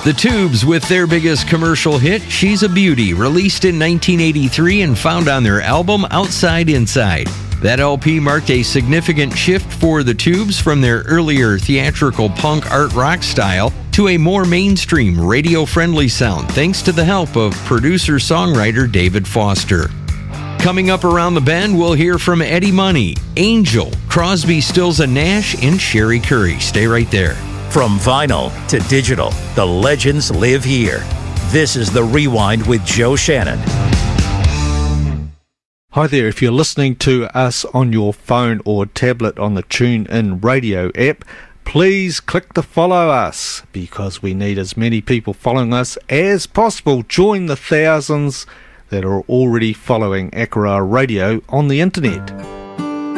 The Tubes with their biggest commercial hit, She's a Beauty, released in 1983 and found on their album Outside Inside. That LP marked a significant shift for the Tubes from their earlier theatrical punk art rock style to a more mainstream radio-friendly sound, thanks to the help of producer-songwriter David Foster. Coming up around the bend, we'll hear from Eddie Money, Angel, Crosby, Stills and Nash, and Sherry Curry. Stay right there. From vinyl to digital, the legends live here. This is The Rewind with Joe Shannon. Hi there, if you're listening to us on your phone or tablet on the TuneIn Radio app, please click to follow us, because we need as many people following us as possible. Join the thousands that are already following Akara Radio on the internet.